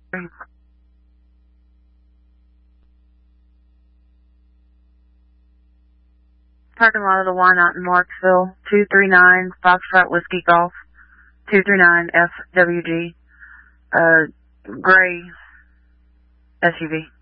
Parking lot of the Wynot in Marksville, 239 Foxtrot Whiskey Golf, 239 FWG, gray SUV.